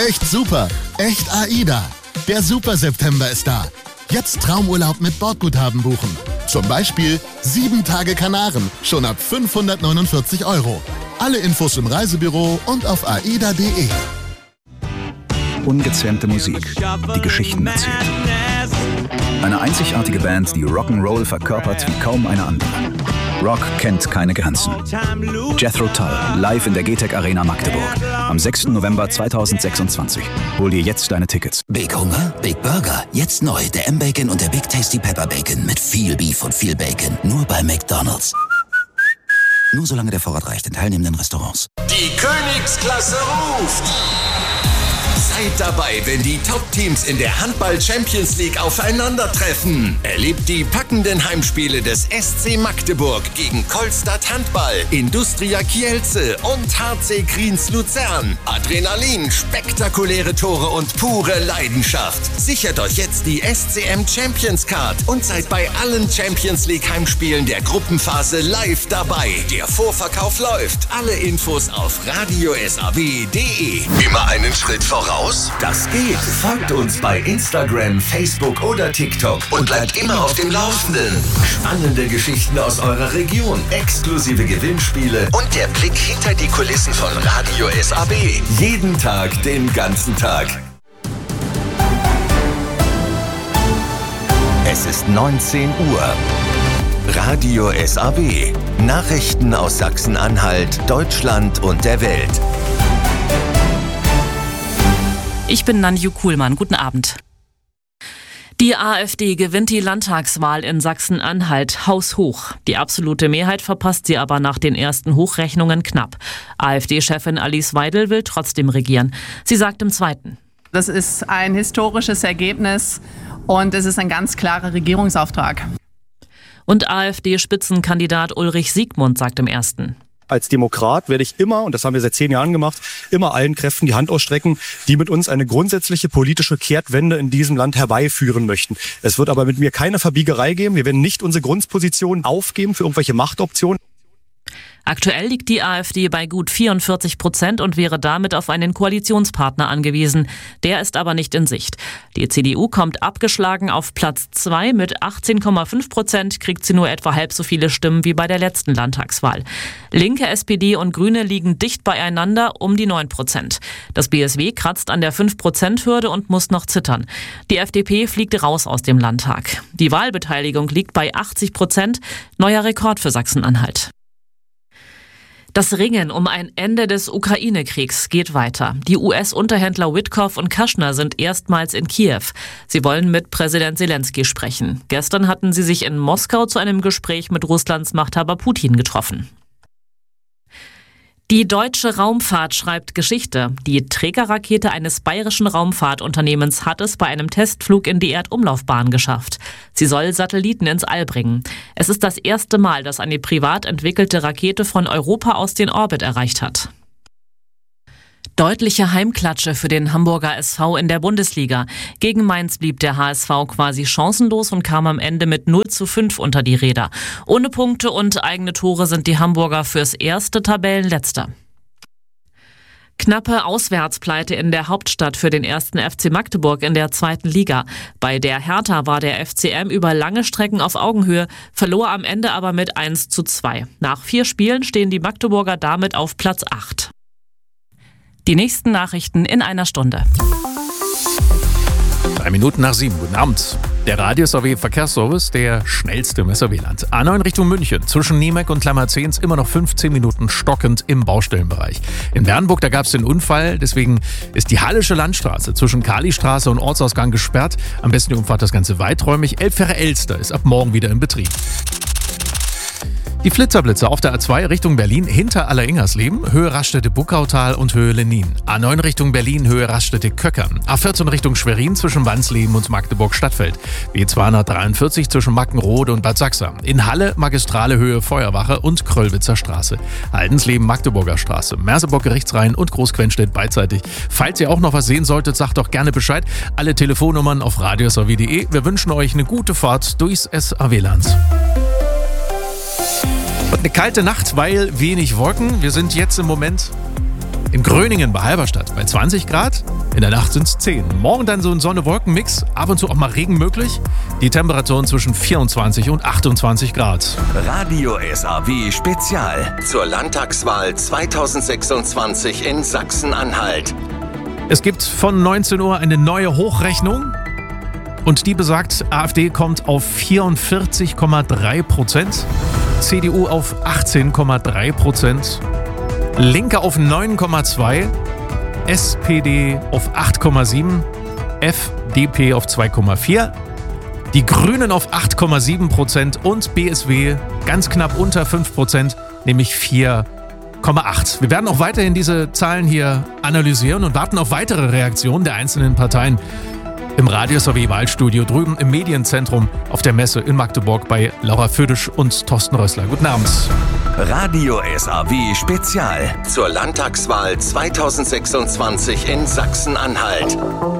Echt super. Echt AIDA. Der Super September ist da. Jetzt Traumurlaub mit Bordguthaben buchen. Zum Beispiel 7 Tage Kanaren, schon ab 549 €. Alle Infos im Reisebüro und auf aida.de. Ungezähmte Musik, die Geschichten erzählt. Eine einzigartige Band, die Rock'n'Roll verkörpert wie kaum eine andere. Rock kennt keine Grenzen. Jethro Tull, live in der GTEC Arena Magdeburg. Am 6. November 2026. Hol dir jetzt deine Tickets. Big Hunger, Big Burger. Jetzt neu, der M-Bacon und der Big Tasty Pepper Bacon mit viel Beef und viel Bacon. Nur bei McDonald's. Nur solange der Vorrat reicht in teilnehmenden Restaurants. Die Königsklasse ruft! Seid dabei, wenn die Top-Teams in der Handball-Champions League aufeinandertreffen. Erlebt die packenden Heimspiele des SC Magdeburg gegen Kolstadt Handball, Industria Kielce und HC Kriens Luzern. Adrenalin, spektakuläre Tore und pure Leidenschaft. Sichert euch jetzt die SCM Champions Card und seid bei allen Champions League Heimspielen der Gruppenphase live dabei. Der Vorverkauf läuft. Alle Infos auf radiosaw.de. Immer einen Schritt voraus? Das geht. Folgt uns bei Instagram, Facebook oder TikTok und bleibt immer auf dem Laufenden. Spannende Geschichten aus eurer Region, exklusive Gewinnspiele und der Blick hinter die Kulissen von Radio SAB. Jeden Tag, den ganzen Tag. Es ist 19 Uhr. Radio SAB. Nachrichten aus Sachsen-Anhalt, Deutschland und der Welt. Ich bin Nanju Kuhlmann. Guten Abend. Die AfD gewinnt die Landtagswahl in Sachsen-Anhalt haushoch. Die absolute Mehrheit verpasst sie aber nach den ersten Hochrechnungen knapp. AfD-Chefin Alice Weidel will trotzdem regieren. Sie sagt im Zweiten: Das ist ein historisches Ergebnis und es ist ein ganz klarer Regierungsauftrag. Und AfD-Spitzenkandidat Ulrich Siegmund sagt im Ersten: Als Demokrat werde ich immer, und das haben wir seit 10 Jahren gemacht, immer allen Kräften die Hand ausstrecken, die mit uns eine grundsätzliche politische Kehrtwende in diesem Land herbeiführen möchten. Es wird aber mit mir keine Verbiegerei geben. Wir werden nicht unsere Grundposition aufgeben für irgendwelche Machtoptionen. Aktuell liegt die AfD bei gut 44% und wäre damit auf einen Koalitionspartner angewiesen. Der ist aber nicht in Sicht. Die CDU kommt abgeschlagen auf Platz 2. Mit 18,5% kriegt sie nur etwa halb so viele Stimmen wie bei der letzten Landtagswahl. Linke, SPD und Grüne liegen dicht beieinander um die 9%. Das BSW kratzt an der 5%-Hürde und muss noch zittern. Die FDP fliegt raus aus dem Landtag. Die Wahlbeteiligung liegt bei 80%, neuer Rekord für Sachsen-Anhalt. Das Ringen um ein Ende des Ukraine-Kriegs geht weiter. Die US-Unterhändler Witkoff und Kushner sind erstmals in Kiew. Sie wollen mit Präsident Zelensky sprechen. Gestern hatten sie sich in Moskau zu einem Gespräch mit Russlands Machthaber Putin getroffen. Die deutsche Raumfahrt schreibt Geschichte. Die Trägerrakete eines bayerischen Raumfahrtunternehmens hat es bei einem Testflug in die Erdumlaufbahn geschafft. Sie soll Satelliten ins All bringen. Es ist das erste Mal, dass eine privat entwickelte Rakete von Europa aus den Orbit erreicht hat. Deutliche Heimklatsche für den Hamburger SV in der Bundesliga. Gegen Mainz blieb der HSV quasi chancenlos und kam am Ende mit 0:5 unter die Räder. Ohne Punkte und eigene Tore sind die Hamburger fürs erste Tabellenletzter. Knappe Auswärtspleite in der Hauptstadt für den 1. FC Magdeburg in der 2. Liga. Bei der Hertha war der FCM über lange Strecken auf Augenhöhe, verlor am Ende aber mit 1:2. Nach 4 Spielen stehen die Magdeburger damit auf Platz 8. Die nächsten Nachrichten in einer Stunde. 3 Minuten nach 7. Guten Abend. Der Radio SAW Verkehrsservice, der schnellste im SAW-Land. A9 Richtung München, zwischen Niemek und Klammerzehns immer noch 15 Minuten stockend im Baustellenbereich. In Bernburg, da gab es den Unfall, deswegen ist die Hallische Landstraße zwischen Kalistraße und Ortsausgang gesperrt. Am besten die Umfahrt das Ganze weiträumig. Elbfähre-Elster ist ab morgen wieder in Betrieb. Die Flitzerblitze auf der A2 Richtung Berlin hinter Alleringersleben, Höhe Raststätte-Buckautal und Höhe Lenin. A9 Richtung Berlin, Höhe Raststätte-Köckern. A14 Richtung Schwerin zwischen Wansleben und Magdeburg-Stadtfeld. B243 zwischen Mackenrode und Bad Sachsa. In Halle Magistrale Höhe Feuerwache und Kröllwitzer Straße. Haldensleben-Magdeburger Straße. Merseburg Gerichtsrhein und Großquenstedt beidseitig. Falls ihr auch noch was sehen solltet, sagt doch gerne Bescheid. Alle Telefonnummern auf radiosaw.de. Wir wünschen euch eine gute Fahrt durchs SAW-Land. Und eine kalte Nacht, weil wenig Wolken. Wir sind jetzt im Moment in Gröningen bei Halberstadt bei 20 Grad. In der Nacht sind es 10. Morgen dann so ein Sonne-Wolken-Mix, ab und zu auch mal Regen möglich. Die Temperaturen zwischen 24 und 28 Grad. Radio SAW Spezial zur Landtagswahl 2026 in Sachsen-Anhalt. Es gibt von 19 Uhr eine neue Hochrechnung. Und die besagt, AfD kommt auf 44,3%, CDU auf 18,3%, Linke auf 9,2%, SPD auf 8,7%, FDP auf 2,4%, die Grünen auf 8,7% und BSW ganz knapp unter 5%, nämlich 4,8%. Wir werden auch weiterhin diese Zahlen hier analysieren und warten auf weitere Reaktionen der einzelnen Parteien. Im Radio SAW Wahlstudio drüben im Medienzentrum auf der Messe in Magdeburg bei Laura Födisch und Thorsten Rössler. Guten Abend. Radio SAW Spezial zur Landtagswahl 2026 in Sachsen-Anhalt.